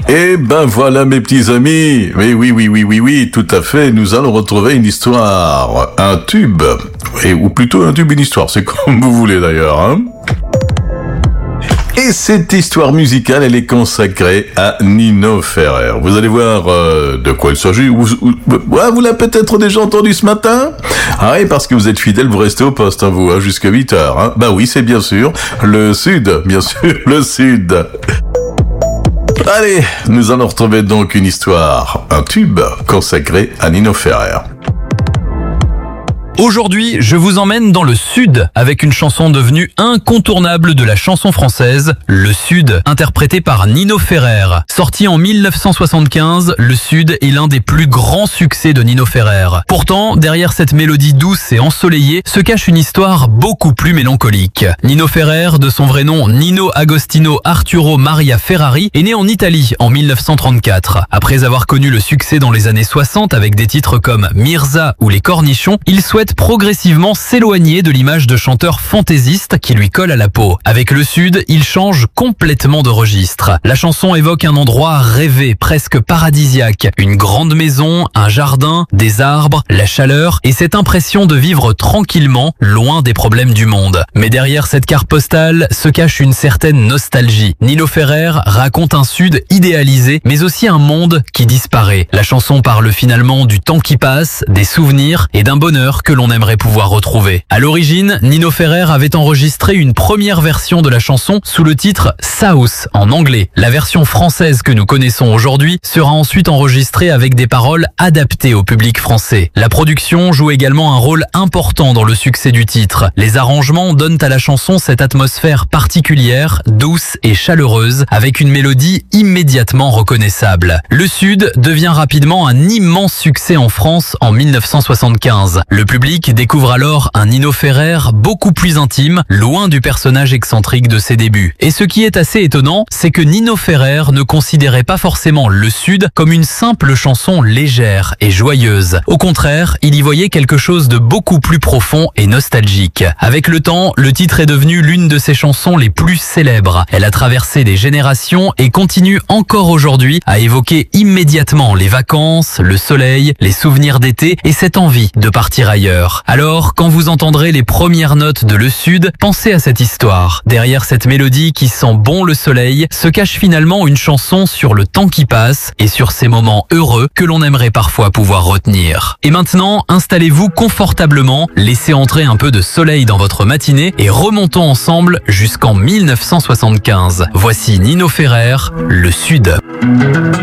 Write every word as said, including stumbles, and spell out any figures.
Et ben voilà mes petits amis, oui oui oui oui oui oui, tout à fait, nous allons retrouver une histoire, un tube, et, ou plutôt un tube, une histoire, c'est comme vous voulez d'ailleurs, hein. Et cette histoire musicale, elle est consacrée à Nino Ferrer. Vous allez voir euh, de quoi il s'agit. Vous, vous, vous l'avez peut-être déjà entendu ce matin. Ah oui, parce que vous êtes fidèle, vous restez au poste, hein, vous, hein, jusqu'à huit heures. Hein. Bah oui, c'est bien sûr le Sud, bien sûr, le Sud. Allez, nous allons retrouver donc une histoire, un tube consacré à Nino Ferrer. Aujourd'hui, je vous emmène dans le Sud avec une chanson devenue incontournable de la chanson française, Le Sud, interprétée par Nino Ferrer. Sorti en mille neuf cent soixante-quinze, Le Sud est l'un des plus grands succès de Nino Ferrer. Pourtant, derrière cette mélodie douce et ensoleillée se cache une histoire beaucoup plus mélancolique. Nino Ferrer, de son vrai nom Nino Agostino Arturo Maria Ferrari, est né en Italie en mille neuf cent trente-quatre. Après avoir connu le succès dans les années soixante avec des titres comme Mirza ou Les Cornichons, il souhaite progressivement s'éloigner de l'image de chanteur fantaisiste qui lui colle à la peau. Avec Le Sud, il change complètement de registre. La chanson évoque un endroit rêvé, presque paradisiaque. Une grande maison, un jardin, des arbres, la chaleur et cette impression de vivre tranquillement, loin des problèmes du monde. Mais derrière cette carte postale se cache une certaine nostalgie. Nino Ferrer raconte un Sud idéalisé, mais aussi un monde qui disparaît. La chanson parle finalement du temps qui passe, des souvenirs et d'un bonheur que l'on aimerait pouvoir retrouver. À l'origine, Nino Ferrer avait enregistré une première version de la chanson sous le titre South en anglais. La version française que nous connaissons aujourd'hui sera ensuite enregistrée avec des paroles adaptées au public français. La production joue également un rôle important dans le succès du titre. Les arrangements donnent à la chanson cette atmosphère particulière, douce et chaleureuse, avec une mélodie immédiatement reconnaissable. Le Sud devient rapidement un immense succès en France en mille neuf cent soixante-quinze. Le public découvre alors un Nino Ferrer beaucoup plus intime, loin du personnage excentrique de ses débuts. Et ce qui est assez étonnant, c'est que Nino Ferrer ne considérait pas forcément Le Sud comme une simple chanson légère et joyeuse. Au contraire, il y voyait quelque chose de beaucoup plus profond et nostalgique. Avec le temps, le titre est devenu l'une de ses chansons les plus célèbres. Elle a traversé des générations et continue encore aujourd'hui à évoquer immédiatement les vacances, le soleil, les souvenirs d'été et cette envie de partir ailleurs. Alors, quand vous entendrez les premières notes de Le Sud, pensez à cette histoire. Derrière cette mélodie qui sent bon le soleil, se cache finalement une chanson sur le temps qui passe et sur ces moments heureux que l'on aimerait parfois pouvoir retenir. Et maintenant, installez-vous confortablement, laissez entrer un peu de soleil dans votre matinée et remontons ensemble jusqu'en mille neuf cent soixante-quinze. Voici Nino Ferrer, Le Sud.